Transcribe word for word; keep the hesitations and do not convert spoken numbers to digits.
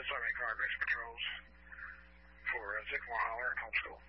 Army Car Base Patrols for uh, Sycamore Holler and Homeschool.